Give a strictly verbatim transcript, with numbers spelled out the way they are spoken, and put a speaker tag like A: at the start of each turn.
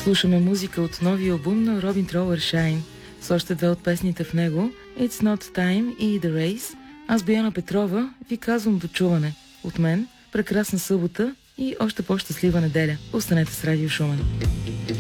A: Слушаме музика от новия албум на Робин Троуър Shine с още две от песните в него It's Not Time и The Race. Аз, Бояна Петрова, ви казвам до чуване. От мен, прекрасна събота и още по-щастлива неделя. Останете с Радио Шумен.